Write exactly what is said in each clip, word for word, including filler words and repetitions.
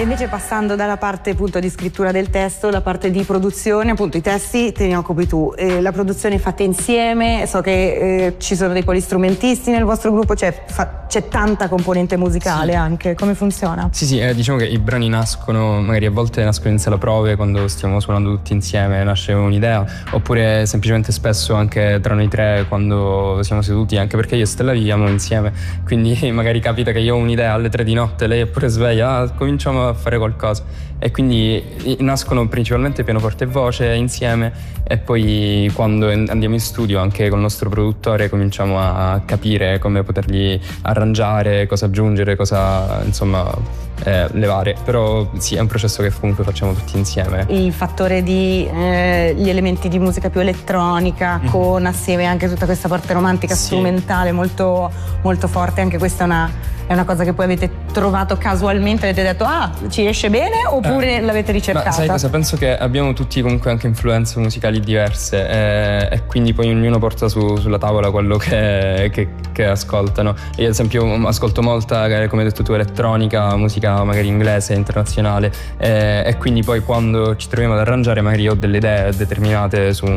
E invece passando dalla parte appunto di scrittura del testo, la parte di produzione, appunto i testi te ne occupi tu, eh, la produzione è fatta insieme, so che eh, ci sono dei polistrumentisti nel vostro gruppo, cioè fa, c'è tanta componente musicale, sì, anche, come funziona? Sì sì, eh, diciamo che i brani nascono, magari a volte nascono in sala prove quando stiamo suonando tutti insieme, nasce un'idea, oppure semplicemente spesso anche tra noi tre quando siamo seduti, anche perché io e Stella viviamo insieme, quindi magari capita che io ho un'idea alle tre di notte, lei è pure sveglia, ah, cominciamo a fare qualcosa, e quindi nascono principalmente pianoforte e voce insieme, e poi quando andiamo in studio anche con il nostro produttore cominciamo a capire come potergli arrangiare, cosa aggiungere, cosa insomma eh, levare, però sì, è un processo che comunque facciamo tutti insieme. Il fattore di eh, gli elementi di musica più elettronica mm. con assieme anche tutta questa parte romantica, sì, strumentale molto, molto forte, anche questa è una È una cosa che poi avete trovato casualmente, avete detto ah, ci esce bene, oppure eh, l'avete ricercata? Ma sai cosa? Penso che abbiamo tutti comunque anche influenze musicali diverse, eh, e quindi poi ognuno porta su, sulla tavola quello che, che, che ascoltano. Io ad esempio ascolto molta, come hai detto tu, elettronica, musica magari inglese, internazionale, eh, e quindi poi quando ci troviamo ad arrangiare magari ho delle idee determinate su,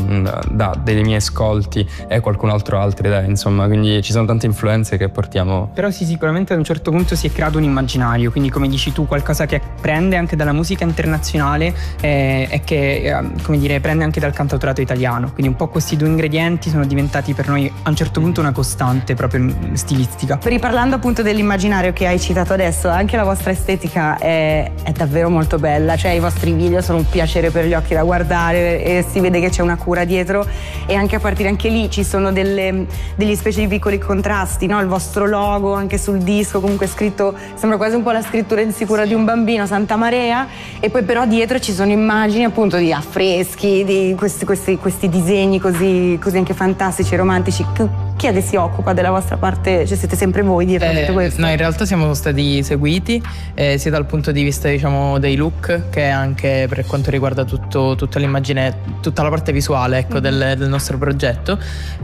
da dei miei ascolti e qualcun altro ha altre idee, insomma, quindi ci sono tante influenze che portiamo. Però sì, sicuramente ad un certo punto si è creato un immaginario, quindi come dici tu qualcosa che prende anche dalla musica internazionale eh, e che eh, come dire prende anche dal cantautorato italiano, quindi un po' questi due ingredienti sono diventati per noi a un certo punto una costante proprio stilistica. Riparlando appunto dell'immaginario che hai citato adesso, anche la vostra estetica è, è davvero molto bella, cioè i vostri video sono un piacere per gli occhi da guardare e si vede che c'è una cura dietro, e anche a partire anche lì ci sono delle, degli specie di piccoli contrasti, no? Il vostro logo anche sul disco comunque scritto, sembra quasi un po' la scrittura insicura di un bambino, Santa Maria, e poi però dietro ci sono immagini appunto di affreschi, di questi, questi, questi disegni così, così anche fantastici, romantici. Chi è che si occupa della vostra parte? Cioè siete sempre voi dietro eh, tutto questo? No, in realtà siamo stati seguiti eh, sia dal punto di vista diciamo dei look che anche per quanto riguarda tutto, tutta l'immagine, tutta la parte visuale ecco, mm-hmm. del, del nostro progetto.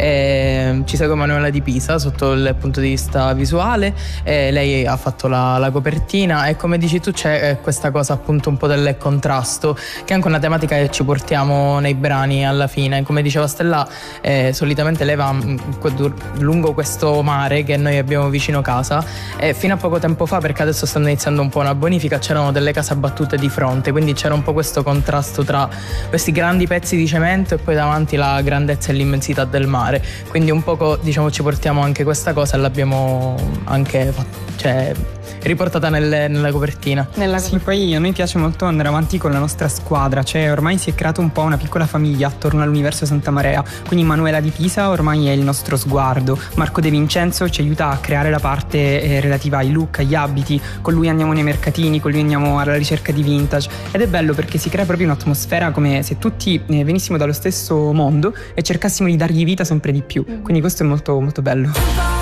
Eh, ci segue Manuela Di Pisa sotto il punto di vista visuale, eh, lei ha fatto la, la copertina, e come dici tu c'è eh, questa cosa appunto un po' del contrasto, che è anche una tematica che ci portiamo nei brani alla fine. Come diceva Stella, eh, solitamente lei va lungo questo mare che noi abbiamo vicino casa, e fino a poco tempo fa, perché adesso stanno iniziando un po' una bonifica, c'erano delle case abbattute di fronte, quindi c'era un po' questo contrasto tra questi grandi pezzi di cemento e poi davanti la grandezza e l'immensità del mare, quindi un poco diciamo ci portiamo anche questa cosa e l'abbiamo anche fatto, cioè riportata nelle, nella copertina. Nella... Sì, poi a noi piace molto andare avanti con la nostra squadra, cioè ormai si è creata un po' una piccola famiglia attorno all'universo Santa Maria, quindi Manuela Di Pisa ormai è il nostro sguardo, Marco De Vincenzo ci aiuta a creare la parte eh, relativa ai look, agli abiti, con lui andiamo nei mercatini, con lui andiamo alla ricerca di vintage, ed è bello perché si crea proprio un'atmosfera come se tutti eh, venissimo dallo stesso mondo e cercassimo di dargli vita sempre di più, quindi questo è molto molto bello.